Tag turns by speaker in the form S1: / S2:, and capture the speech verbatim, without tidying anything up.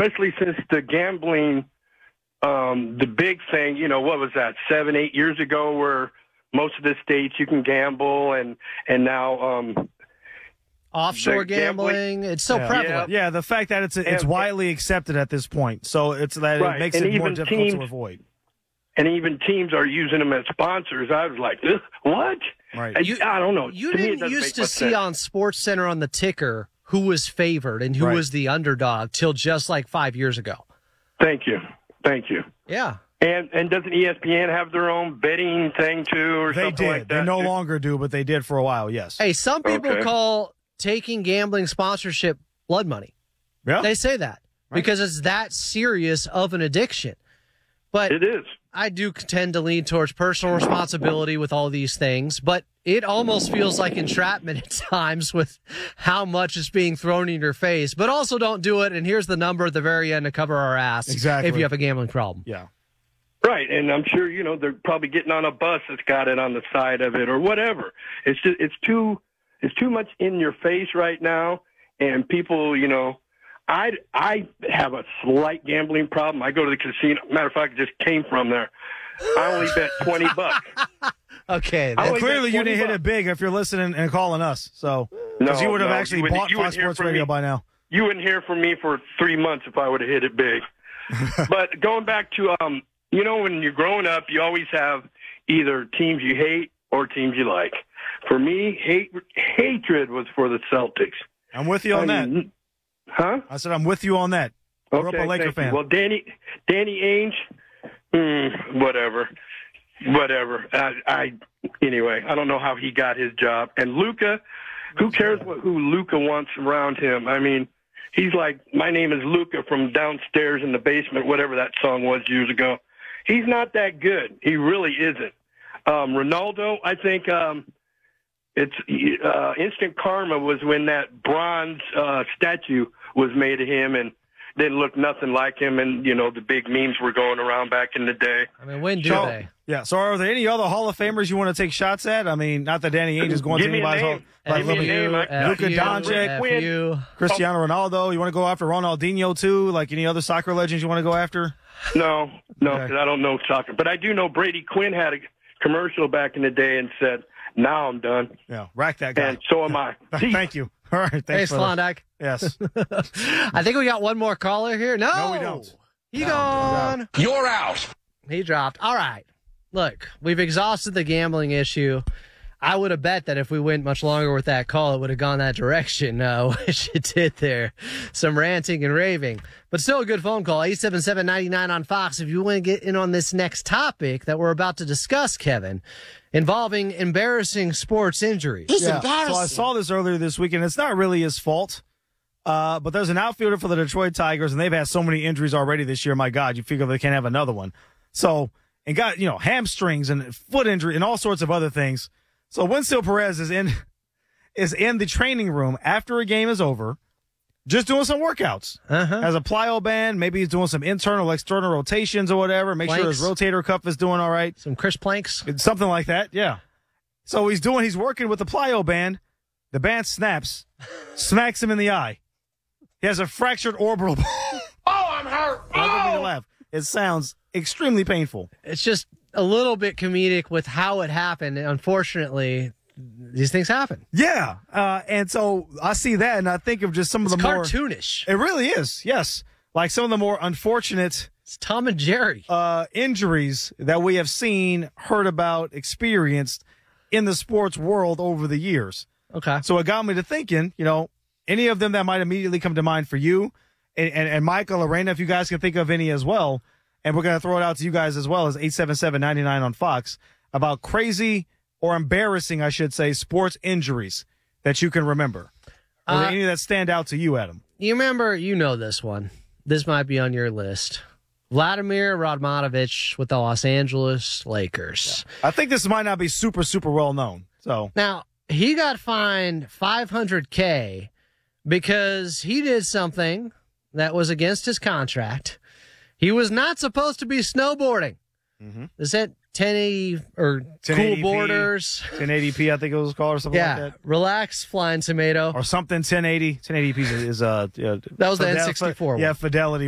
S1: especially since the gambling, um, the big thing, you know, what was that, seven, eight years ago where most of the states you can gamble and, and now um,
S2: offshore gambling, gambling, it's so
S3: yeah.
S2: prevalent.
S3: Yeah. yeah, the fact that it's it's
S1: and,
S3: widely accepted at this point. So it's that
S1: right.
S3: it makes
S1: and
S3: it more difficult
S1: teams,
S3: to avoid.
S1: And even teams are using them as sponsors. I was like, what?
S3: Right.
S1: I,
S2: You,
S1: I don't know.
S2: You
S1: to
S2: didn't
S1: me,
S2: used to see
S1: sense.
S2: on SportsCenter on the ticker who was favored and who
S3: right.
S2: was the underdog till just like five years ago.
S1: Thank you. Thank you.
S2: Yeah.
S1: And and doesn't E S P N have their own betting thing too, or
S3: they
S1: something
S3: did.
S1: like that?
S3: They no
S1: too?
S3: longer do, but they did for a while. Yes.
S2: Hey, some people
S1: Okay.
S2: call taking gambling sponsorship blood money.
S3: Yeah.
S2: They say that
S3: Right.
S2: because it's that serious of an addiction. But
S1: It is.
S2: I do tend to lean towards personal responsibility with all these things, but it almost feels like entrapment at times with how much is being thrown in your face. But also don't do it, and here's the number at the very end to cover our ass
S3: Exactly.
S2: if you have a gambling problem.
S3: Yeah.
S1: Right, and I'm sure you know they're probably getting on a bus that's got it on the side of it or whatever. It's just it's too it's too much in your face right now, and people, you know, I I have a slight gambling problem. I go to the casino. Matter of fact, I just came from there. I only bet twenty bucks.
S2: Okay,
S1: I
S2: that's,
S1: only
S3: Clearly,
S1: bet
S3: you didn't hit
S1: bucks.
S3: it big if you're listening and calling us. So, because
S1: No,
S3: you would have
S1: no,
S3: actually
S1: you wouldn't-
S3: bought
S1: you
S3: Fox
S1: wouldn't hear
S3: Sports
S1: from
S3: Radio
S1: me.
S3: by now.
S1: You wouldn't hear from me for three months if I would have hit it big. But going back to, um, you know, when you're growing up, you always have either teams you hate or teams you like. For me, hate hatred was for the Celtics.
S3: I'm with you on
S1: I
S3: that.
S1: mean, Huh?
S3: I said I'm with you on that. Grew
S1: Okay,
S3: up a Laker
S1: thank you.
S3: fan.
S1: Well, Danny, Danny Ainge, mm, whatever, whatever. I, I, anyway, I don't know how he got his job. And Luka, who cares what, who Luka wants around him? I mean, he's like, my name is Luka from downstairs in the basement, whatever that song was years ago. He's not that good. He really isn't. Um, Ronaldo, I think um, it's uh, instant karma was when that bronze uh, statue was made of him and didn't look nothing like him. And, you know, the big memes were going around back in the day.
S2: I mean, when do
S3: So-
S2: they?
S3: Yeah. So, are there any other Hall of Famers you want to take shots at? I mean, not that Danny Ainge is going
S1: Give
S3: to
S1: me a
S3: anybody's Hall.
S1: name.
S3: Like,
S1: Give me a
S3: Luka-
S1: name. I-
S3: Luka Doncic,
S2: F you.
S3: Cristiano Ronaldo. You want to go after Ronaldinho too? Like any other soccer legends you want to go after?
S1: No, no,
S3: Okay.
S1: because I don't know soccer. But I do know Brady Quinn had a commercial back in the day and said, now I'm done.
S3: Yeah. Rack that guy.
S1: And so am I. See?
S3: Thank you. All right. Thanks
S2: Thanks,
S3: for that.
S2: Klondike.
S3: Yes.
S2: I think we got one more caller here. No,
S3: No, we don't.
S2: He
S3: No,
S2: gone.
S4: You're out.
S2: He dropped. All right. Look, we've exhausted the gambling issue. I would have bet that if we went much longer with that call, it would have gone that direction, uh, which it did there. Some ranting and raving. But still a good phone call. eight seven seven, nine nine on Fox. If you want to get in on this next topic that we're about to discuss, Kevin, involving embarrassing sports injuries.
S3: Yeah. So I saw this earlier this week, and it's not really his fault. Uh, but there's an outfielder for the Detroit Tigers, and they've had so many injuries already this year. My God, you figure they can't have another one. So, and got, you know, hamstrings and foot injury and all sorts of other things. So Winston Perez is in, is in the training room after a game is over, just doing some workouts.
S2: Uh-huh.
S3: Has a plyo band. Maybe he's doing some internal, external rotations or whatever. Make sure his
S2: Planks.
S3: rotator cuff is doing all right.
S2: Some Chris Planks.
S3: It's something like that, yeah. So he's doing, he's working with the plyo band. The band snaps, smacks him in the eye. He has a fractured orbital.
S4: Oh, I'm hurt.
S3: I don't mean to laugh. It sounds extremely painful.
S2: It's just a little bit comedic with how it happened. And unfortunately, these things happen.
S3: Yeah, uh, and so I see that, and I think of just some
S2: It's
S3: of the more.
S2: cartoonish.
S3: It really is, yes. Like some of the more unfortunate
S2: It's Tom and Jerry.
S3: uh, injuries that we have seen, heard about, experienced in the sports world over the years.
S2: Okay.
S3: So it got me to thinking, you know, any of them that might immediately come to mind for you, and, and, and Michael, Lorena, if you guys can think of any as well, and we're going to throw it out to you guys as well as eight seven seven, nine nine on Fox, about crazy or embarrassing, I should say, sports injuries that you can remember. Or
S2: Uh,
S3: any that stand out to you, Adam.
S2: You remember, you know this one. This might be on your list. Vladimir Radmanovich with the Los Angeles Lakers.
S3: I think this might not be super, super well known. So
S2: Now, he got fined five hundred K because he did something that was against his contract. He was not supposed to be snowboarding.
S3: Mhm.
S2: Is that ten eighty or
S3: ten
S2: Cool
S3: eighty p,
S2: Borders?
S3: ten eighty p, I think it was called, or something
S2: Yeah,
S3: like that.
S2: relax, Flying Tomato.
S3: Or something ten eighty. ten eighty p is, is uh, yeah,
S2: That was the
S3: Fidel-
S2: N sixty-four
S3: Yeah,
S2: one.
S3: Fidelity.